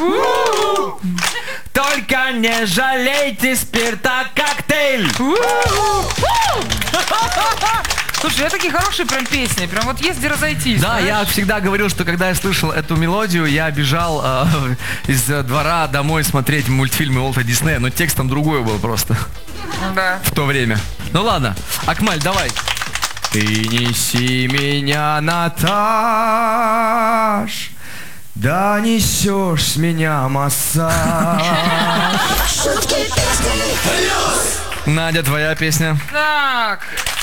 Только не жалейте спирта, коктейль. Слушай, это такие хорошие прям песни, прям вот есть где разойтись. Да, знаешь? я всегда говорил, что когда я слышал эту мелодию, я бежал из двора домой смотреть мультфильмы Уолта Диснея, но текст там другой был просто Да. в то время. Ну ладно, Акмаль, давай. Ты неси меня на этаж, да несешь с меня массаж. Надя, твоя песня. Так.